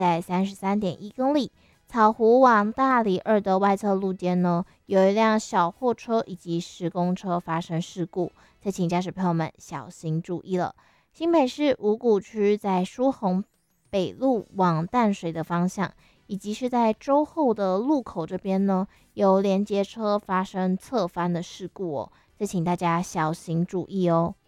在33.1公里，草湖往大里二的外侧路肩呢，有一辆小货车以及施工车发生事故，再请驾驶朋友们小心注意了。新北市五股区在疏洪北路往淡水的方向，以及是在周后的路口这边呢，有连接车发生侧翻的事故哦，再请大家小心注意哦。